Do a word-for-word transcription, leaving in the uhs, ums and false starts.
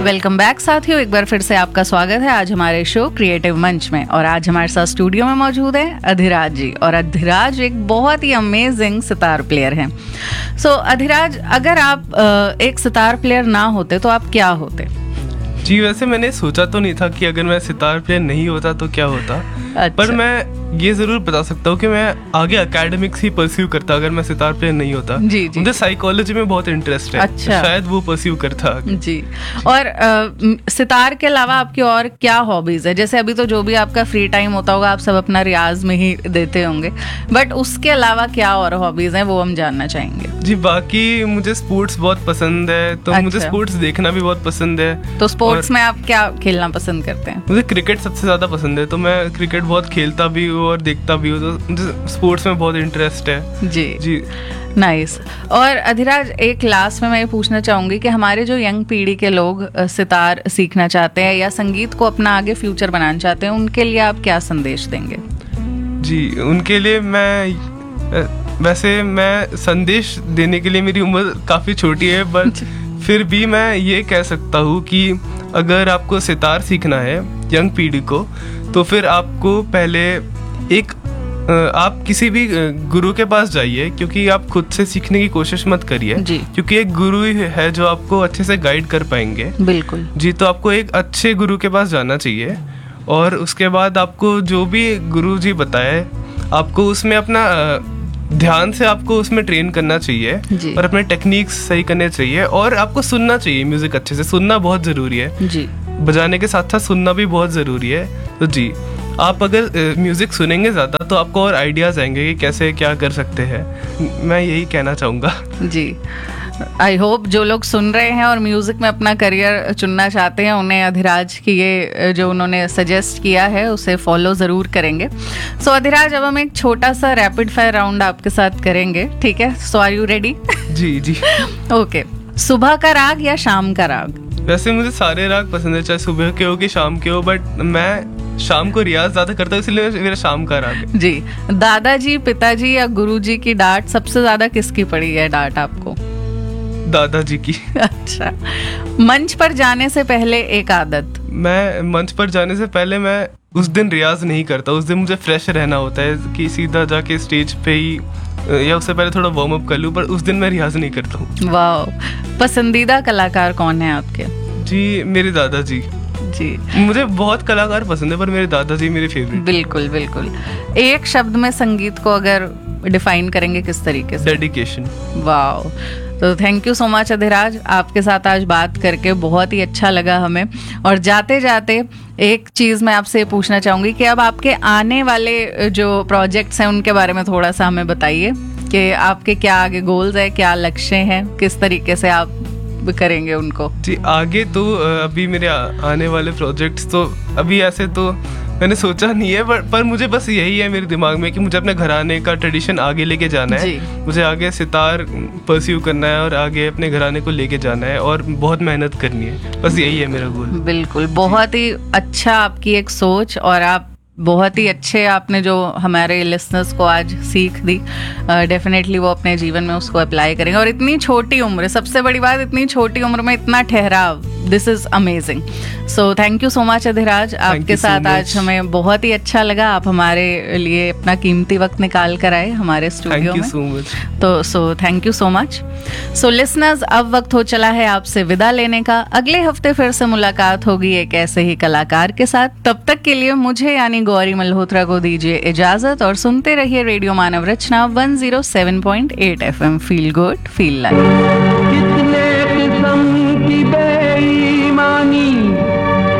Welcome back साथियों, एक बार फिर से आपका स्वागत है आज हमारे शो क्रिएटिव मंच में। और आज हमारे साथ स्टूडियो में मौजूद है अधिराज जी। और अधिराज एक बहुत ही अमेजिंग सितार प्लेयर हैं। सो so, अधिराज, अगर आप एक सितार प्लेयर ना होते तो आप क्या होते? जी, वैसे मैंने सोचा तो नहीं था कि अगर मैं सितार प्लेयर नहीं होता तो क्या होता। अच्छा। पर मैं ये जरूर बता सकता हूँ कि मैं आगे एकेडमिक्स ही परस्यू करता अगर मैं सितार प्लेयर नहीं होता। जी, जी। मुझे साइकोलॉजी में बहुत इंटरेस्ट है। अच्छा। शायद वो परस्यू करता। जी। और आ, सितार के अलावा आपकी और क्या हॉबीज है? जैसे अभी तो जो भी आपका फ्री टाइम होता होगा आप सब अपना रियाज में ही देते होंगे, बट उसके अलावा क्या और हॉबीज हैं वो हम जानना चाहेंगे। जी, बाकी मुझे स्पोर्ट्स बहुत पसंद है, तो अच्छा। मुझे स्पोर्ट्स देखना भी बहुत पसंद है। तो स्पोर्ट्स में आप क्या खेलना पसंद करते हैं? मुझे क्रिकेट सबसे ज्यादा पसंद है, तो मैं क्रिकेट बहुत खेलता भी हूँ और देखता भी हूँ, तो मुझे स्पोर्ट्स में बहुत इंटरेस्ट है। जी जी, नाइस। और अधिराज, एक लास्ट में मैं ये पूछना चाहूंगी कि हमारे जो यंग पीढ़ी के लोग सितार सीखना चाहते हैं या संगीत को अपना आगे फ्यूचर बनाना चाहते हैं, उनके लिए आप क्या संदेश देंगे? जी, उनके लिए मैं वैसे मैं संदेश देने के लिए मेरी उम्र काफ़ी छोटी है, बट फिर भी मैं ये कह सकता हूँ कि अगर आपको सितार सीखना है यंग पीढ़ी को, तो फिर आपको पहले एक आप किसी भी गुरु के पास जाइए, क्योंकि आप खुद से सीखने की कोशिश मत करिए, क्योंकि एक गुरु ही है जो आपको अच्छे से गाइड कर पाएंगे। बिल्कुल जी, तो आपको एक अच्छे गुरु के पास जाना चाहिए और उसके बाद आपको जो भी गुरु जी बताए आपको उसमें अपना ध्यान से आपको उसमें ट्रेन करना चाहिए और अपने टेक्निक्स सही करने चाहिए और आपको सुनना चाहिए म्यूजिक अच्छे से। सुनना बहुत जरूरी है जी, बजाने के साथ साथ सुनना भी बहुत जरूरी है। तो जी, आप अगर म्यूजिक सुनेंगे ज्यादा तो आपको और आइडियाज आएंगे कि कैसे क्या कर सकते हैं। मैं यही कहना चाहूँगा। जी, आई होप जो लोग सुन रहे हैं और म्यूजिक में अपना करियर चुनना चाहते हैं उन्हें अधिराज की ये जो उन्होंने सजेस्ट किया है उसे फॉलो जरूर करेंगे। सो so, अधिराज, अब हम एक छोटा सा रैपिड फायर राउंड आपके साथ करेंगे, ठीक है? सो are you ready? Ji ji. Okay. सुबह का राग या शाम का राग? वैसे मुझे सारे राग पसंद है, चाहे सुबह के हो कि शाम के हो, बट मैं शाम को रियाज ज्यादा करता हूँ, इसलिए मेरा शाम का राग है। जी। दादाजी, पिताजी या गुरुजी की डांट सबसे ज्यादा किसकी पड़ी है डांट आपको? दादाजी की। अच्छा। मंच पर जाने से पहले एक आदत? मैं मंच पर जाने से पहले मैं उस दिन रियाज नहीं करता। उस दिन मुझे फ्रेश रहना होता है कि सीधा जाके स्टेज पे ही या उससे पहले थोड़ा वार्म अप कर लूं, पर उस दिन मैं रियाज नहीं करता हूँ। वाह। पसंदीदा कलाकार कौन है आपके? जी, मेरे दादाजी जी। मुझे बहुत कलाकार पसंद है पर मेरे दादाजी मेरे फेवरेट। बिल्कुल बिल्कुल। एक शब्द में संगीत को अगर डिफाइन करेंगे किस तरीके से? डेडिकेशन। वाह। तो thank you so much Adhiraj, आपके साथ आज बात करके बहुत ही अच्छा लगा हमें। और जाते जाते एक चीज़ मैं आपसे पूछना चाहूँगी कि अब आपके आने वाले जो प्रोजेक्ट्स हैं उनके बारे में थोड़ा सा हमें बताइए कि आपके क्या आगे गोल्स है, क्या लक्ष्य हैं, किस तरीके से आप करेंगे उनको? जी, आगे तो अभी मेरे आने वाले प्रोजेक्ट्स तो अभी ऐसे तो मैंने सोचा नहीं है, पर, पर मुझे बस यही है मेरे दिमाग में कि मुझे अपने घराने का ट्रेडिशन आगे लेके जाना है। मुझे आगे सितार परस्यू करना है और आगे अपने घराने को लेके जाना है और बहुत मेहनत करनी है। बस यही है मेरा गोल। बिल्कुल, बहुत ही अच्छा आपकी एक सोच, और आप बहुत ही अच्छे आपने जो हमारे लिसनर्स को आज सीख दी, डेफिनेटली uh, वो अपने जीवन में उसको अप्लाई करेंगे। और इतनी छोटी उम्र, सबसे बड़ी बात, इतनी छोटी उम्र में इतना ठहराव, this is amazing. So thank you so much Adhiraj, आपके साथ आज हमें बहुत ही अच्छा लगा। आप हमारे लिए अपना कीमती वक्त निकाल कर आए हमारे स्टूडियो में। so much. तो so thank you so much. So listeners, अब वक्त हो चला है आपसे विदा लेने का। अगले हफ्ते फिर से मुलाकात होगी एक ऐसे ही कलाकार के साथ। तब तक के लिए मुझे यानी गौरी मल्होत्रा को दीजिए इजाजत और सुनते रहिए रेडियो मानव रचना one zero seven point eight F M. Feel good, feel live.